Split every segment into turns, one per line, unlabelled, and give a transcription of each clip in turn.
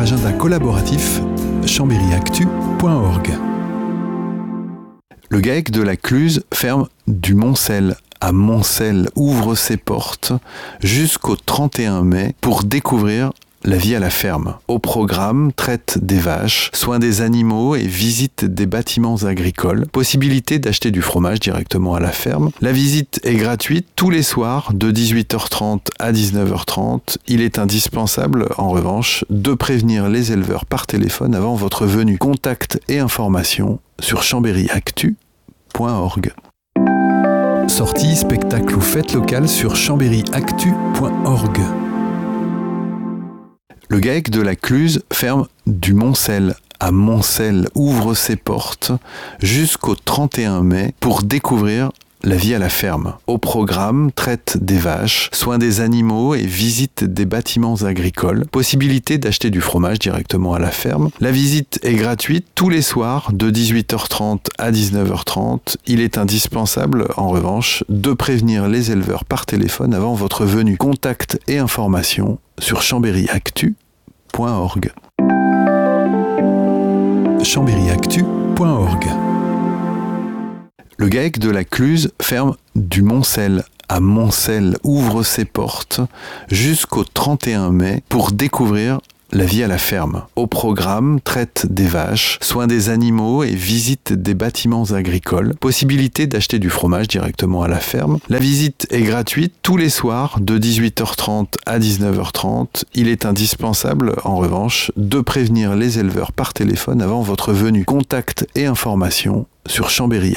agenda collaboratif chambéryactu.org. Le GAEC de la Cluse ferme du Moncel à Moncel ouvre ses portes jusqu'au 31 mai pour découvrir la vie à la ferme. Au programme, traite des vaches, soins des animaux et visite des bâtiments agricoles. Possibilité d'acheter du fromage directement à la ferme. La visite est gratuite tous les soirs de 18h30 à 19h30. Il est indispensable, en revanche, de prévenir les éleveurs par téléphone avant votre venue. Contacts et informations sur chambéryactu.org. Sorties, spectacles ou fêtes locales sur chambéryactu.org. Le GAEC de la Cluse ferme du Moncel à Moncel ouvre ses portes jusqu'au 31 mai pour découvrir la vie à la ferme. Au programme, traite des vaches, soins des animaux et visite des bâtiments agricoles. Possibilité d'acheter du fromage directement à la ferme. La visite est gratuite tous les soirs de 18h30 à 19h30. Il est indispensable, en revanche, de prévenir les éleveurs par téléphone avant votre venue. Contacts et informations sur chambéryactu.org. chambéryactu.org. Le GAEC de la Cluse ferme du Moncel à Moncel ouvre ses portes jusqu'au 31 mai pour découvrir la vie à la ferme. Au programme, traite des vaches, soins des animaux et visite des bâtiments agricoles. Possibilité d'acheter du fromage directement à la ferme. La visite est gratuite tous les soirs de 18h30 à 19h30. Il est indispensable, en revanche, de prévenir les éleveurs par téléphone avant votre venue. Contacts et informations sur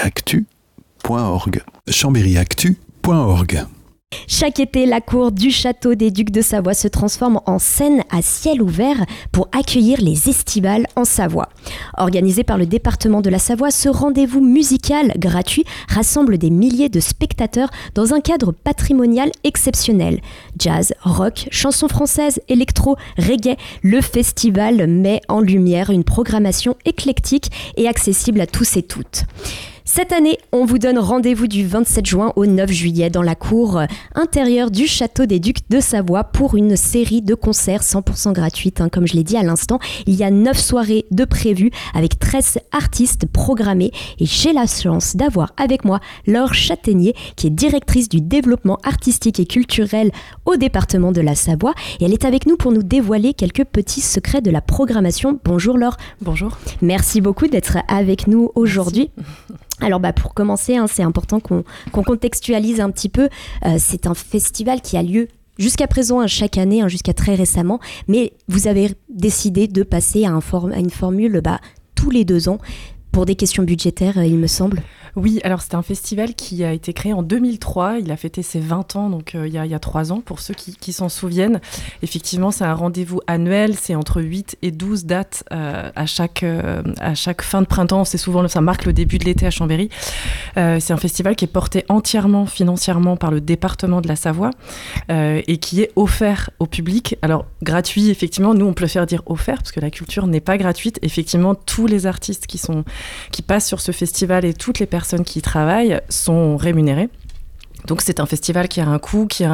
chambéryactu.org. chambéryactu.org.
Chaque été, la cour du château des Ducs de Savoie se transforme en scène à ciel ouvert pour accueillir les estivales en Savoie. Organisé par le département de la Savoie, ce rendez-vous musical gratuit rassemble des milliers de spectateurs dans un cadre patrimonial exceptionnel. Jazz, rock, chansons françaises, électro, reggae, le festival met en lumière une programmation éclectique et accessible à tous et toutes. Cette année, on vous donne rendez-vous du 27 juin au 9 juillet dans la cour intérieure du Château des Ducs de Savoie pour une série de concerts 100% gratuites. Comme je l'ai dit à l'instant, il y a 9 soirées de prévues avec 13 artistes programmés et j'ai la chance d'avoir avec moi Laure Châtaignier qui est directrice du développement artistique et culturel au département de la Savoie et elle est avec nous pour nous dévoiler quelques petits secrets de la programmation. Bonjour Laure.
Bonjour.
Merci beaucoup d'être avec nous aujourd'hui. Merci. Alors pour commencer, c'est important qu'on contextualise un petit peu. C'est un festival qui a lieu jusqu'à présent, chaque année, jusqu'à très récemment. Mais vous avez décidé de passer à une formule tous les 2 ans pour des questions budgétaires, il me semble.
Oui, alors c'est un festival qui a été créé en 2003. Il a fêté ses 20 ans, donc il y a 3 ans, pour ceux qui s'en souviennent. Effectivement, c'est un rendez-vous annuel. C'est entre 8 et 12 dates à chaque fin de printemps. Ça marque le début de l'été à Chambéry. C'est un festival qui est porté entièrement financièrement par le département de la Savoie et qui est offert au public. Alors, gratuit, effectivement, nous, on préfère dire offert parce que la culture n'est pas gratuite. Effectivement, tous les artistes qui passent sur ce festival et toutes les personnes qui y travaillent sont rémunérées. Donc c'est un festival qui a un coût qui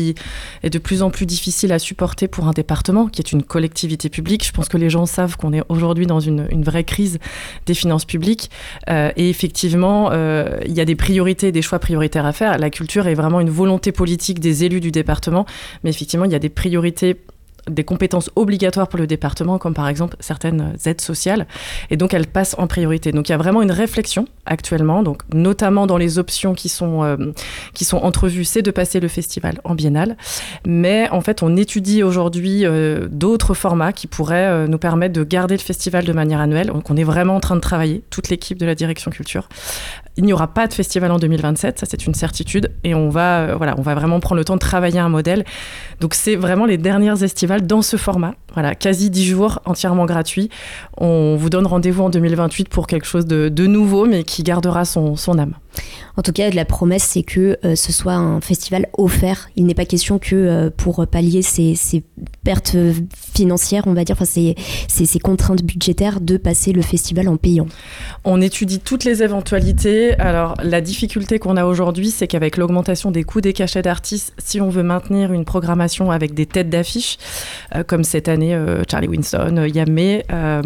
est de plus en plus difficile à supporter pour un département, qui est une collectivité publique. Je pense que les gens savent qu'on est aujourd'hui dans une vraie crise des finances publiques. Et effectivement, il y a des priorités, des choix prioritaires à faire. La culture est vraiment une volonté politique des élus du département. Mais effectivement, il y a des priorités, des compétences obligatoires pour le département, comme par exemple certaines aides sociales, et donc elles passent en priorité. Donc il y a vraiment une réflexion actuellement, donc notamment dans les options qui sont entrevues, c'est de passer le festival en biennale, mais en fait on étudie aujourd'hui d'autres formats qui pourraient nous permettre de garder le festival de manière annuelle. Donc on est vraiment en train de travailler, toute l'équipe de la direction culture. Il n'y aura pas de festival en 2027, ça c'est une certitude, et on va vraiment prendre le temps de travailler un modèle. Donc c'est vraiment les dernières estivales dans ce format, quasi 10 jours, entièrement gratuit. On vous donne rendez-vous en 2028 pour quelque chose de nouveau, mais qui gardera son âme.
En tout cas, la promesse, c'est que ce soit un festival offert. Il n'est pas question que pour pallier ces pertes financières, on va dire, ces contraintes budgétaires, de passer le festival en payant.
On étudie toutes les éventualités. Alors, la difficulté qu'on a aujourd'hui, c'est qu'avec l'augmentation des coûts des cachets d'artistes, si on veut maintenir une programmation avec des têtes d'affiche, comme cette année, année Charlie Winston, Yamé.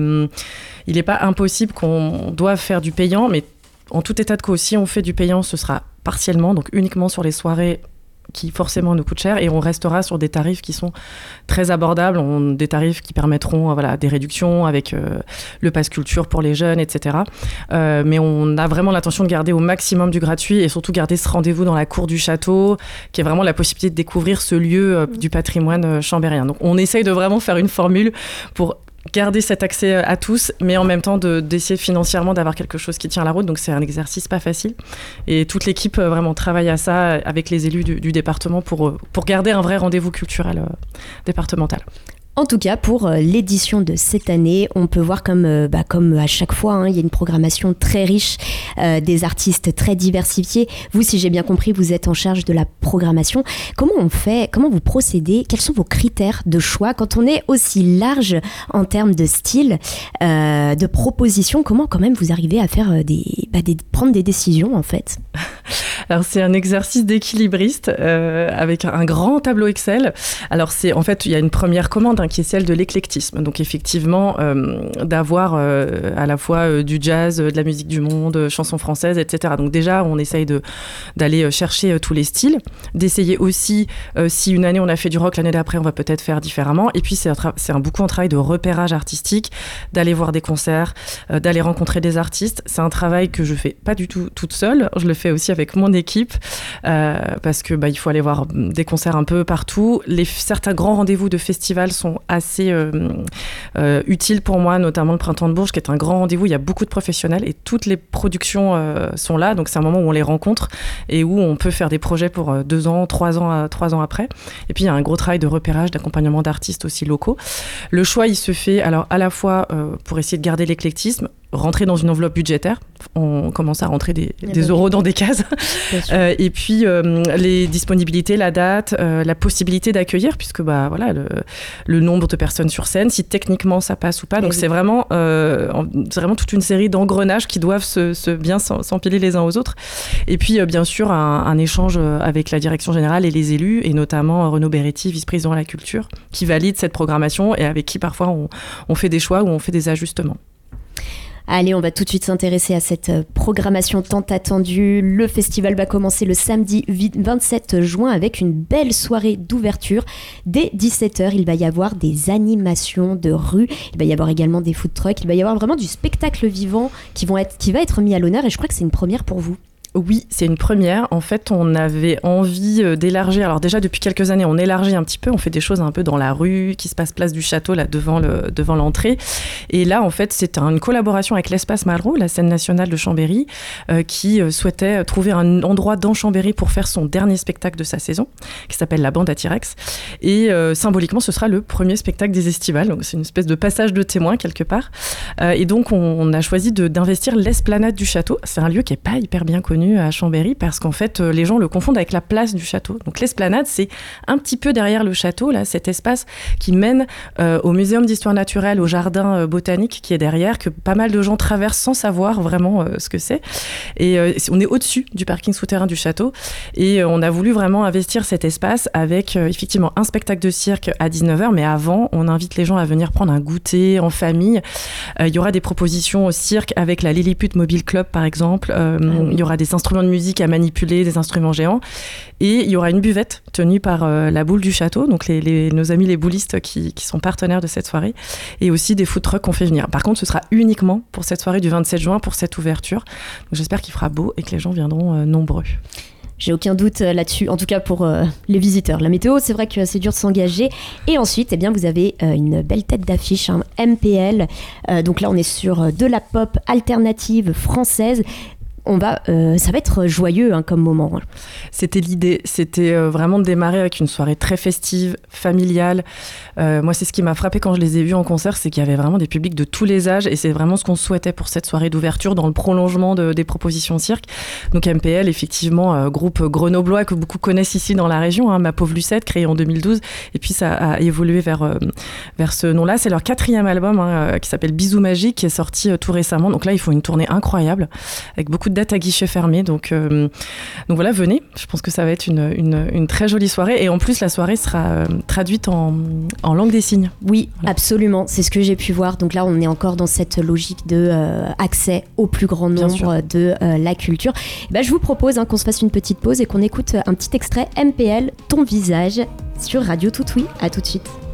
Il n'est pas impossible qu'on doive faire du payant, mais en tout état de cause, si on fait du payant, ce sera partiellement, donc uniquement sur les soirées qui forcément nous coûtent cher, et on restera sur des tarifs qui sont très abordables, des tarifs qui permettront des réductions avec le pass culture pour les jeunes, etc. Mais on a vraiment l'intention de garder au maximum du gratuit et surtout garder ce rendez-vous dans la cour du château, qui est vraiment la possibilité de découvrir ce lieu du patrimoine chambérien. Donc on essaye de vraiment faire une formule pour garder cet accès à tous, mais en même temps d'essayer financièrement d'avoir quelque chose qui tient la route. Donc c'est un exercice pas facile. Et toute l'équipe vraiment travaille à ça avec les élus du département pour garder un vrai rendez-vous culturel départemental.
En tout cas, pour l'édition de cette année, on peut voir comme à chaque fois, il y a une programmation très riche, des artistes très diversifiés. Vous, si j'ai bien compris, vous êtes en charge de la programmation. Comment on fait ? Comment vous procédez ? Quels sont vos critères de choix quand on est aussi large en termes de style, de propositions ? Comment quand même vous arrivez à faire prendre des décisions en fait ?
Alors c'est un exercice d'équilibriste avec un grand tableau Excel. Alors il y a une première commande qui est celle de l'éclectisme. Donc effectivement, d'avoir à la fois du jazz, de la musique du monde, chansons françaises, etc. Donc déjà, on essaye d'aller chercher tous les styles, d'essayer aussi, si une année on a fait du rock, l'année d'après on va peut-être faire différemment. Et puis c'est beaucoup un travail de repérage artistique, d'aller voir des concerts, d'aller rencontrer des artistes. C'est un travail que je fais pas du tout toute seule. Je le fais aussi avec mon équipe parce que il faut aller voir des concerts un peu partout. Certains grands rendez-vous de festivals sont assez utiles pour moi, notamment le Printemps de Bourges qui est un grand rendez-vous. Il y a beaucoup de professionnels et toutes les productions sont là, donc c'est un moment où on les rencontre et où on peut faire des projets pour 2 ans, 3 ans après. Et puis il y a un gros travail de repérage, d'accompagnement d'artistes aussi locaux. Le choix il se fait alors à la fois pour essayer de garder l'éclectisme, rentrer dans une enveloppe budgétaire, on commence à rentrer des euros dans des cases, et puis les disponibilités, la date, la possibilité d'accueillir, puisque le nombre de personnes sur scène, si techniquement ça passe ou pas, donc c'est vraiment toute une série d'engrenages qui doivent bien s'empiler les uns aux autres, et puis bien sûr un échange avec la direction générale et les élus, et notamment Renaud Beretti, vice-président de la culture, qui valide cette programmation et avec qui parfois on fait des choix ou on fait des ajustements.
Allez, on va tout de suite s'intéresser à cette programmation tant attendue. Le festival va commencer le samedi 27 juin avec une belle soirée d'ouverture. Dès 17h, il va y avoir des animations de rue. Il va y avoir également des food trucks. Il va y avoir vraiment du spectacle vivant qui va être mis à l'honneur. Et je crois que c'est une première pour vous.
Oui, c'est une première. En fait, on avait envie d'élargir. Alors déjà, depuis quelques années, on élargit un petit peu. On fait des choses un peu dans la rue, qui se passe place du château, là, devant l'entrée. Et là, en fait, c'est une collaboration avec l'Espace Malraux, la scène nationale de Chambéry, qui souhaitait trouver un endroit dans Chambéry pour faire son dernier spectacle de sa saison, qui s'appelle La Bande à T-Rex. Et symboliquement, ce sera le premier spectacle des Estivales. Donc, c'est une espèce de passage de témoin, quelque part. Et donc, on a choisi d'investir l'esplanade du château. C'est un lieu qui n'est pas hyper bien connu à Chambéry parce qu'en fait les gens le confondent avec la place du château. Donc l'esplanade c'est un petit peu derrière le château, là, cet espace qui mène au muséum d'histoire naturelle, au jardin botanique qui est derrière, que pas mal de gens traversent sans savoir vraiment ce que c'est. Et on est au-dessus du parking souterrain du château et on a voulu vraiment investir cet espace avec effectivement un spectacle de cirque à 19h, mais avant on invite les gens à venir prendre un goûter en famille. Il y aura des propositions au cirque avec la Lilliput Mobile Club par exemple. Il y aura des instruments de musique à manipuler, des instruments géants. Et il y aura une buvette tenue par la Boule du Château, donc nos amis les boulistes qui sont partenaires de cette soirée. Et aussi des food trucks qu'on fait venir. Par contre, ce sera uniquement pour cette soirée du 27 juin, pour cette ouverture. Donc, j'espère qu'il fera beau et que les gens viendront nombreux.
J'ai aucun doute là-dessus, en tout cas pour les visiteurs. La météo, c'est vrai que c'est dur de s'engager. Et ensuite, vous avez une belle tête d'affiche, MPL. Donc là, on est sur de la pop alternative française. Ça va être joyeux comme moment.
C'était l'idée, c'était vraiment de démarrer avec une soirée très festive, familiale. Moi, c'est ce qui m'a frappé quand je les ai vus en concert, c'est qu'il y avait vraiment des publics de tous les âges et c'est vraiment ce qu'on souhaitait pour cette soirée d'ouverture dans le prolongement des propositions cirque. Donc MPL, effectivement, groupe grenoblois que beaucoup connaissent ici dans la région, Ma Pauvre Lucette, créé en 2012, et puis ça a évolué vers ce nom-là. C'est leur 4e album qui s'appelle Bisous Magique, qui est sorti tout récemment. Donc là, ils font une tournée incroyable avec beaucoup de dates à guichet fermé, donc voilà, venez, je pense que ça va être une très jolie soirée et en plus la soirée sera traduite en En langue des signes.
Oui, absolument, c'est ce que j'ai pu voir. Donc là, on est encore dans cette logique de accès au plus grand nombre de la culture. Je vous propose qu'on se fasse une petite pause et qu'on écoute un petit extrait MPL, Ton visage, sur Radio Tout Oui. À tout de suite.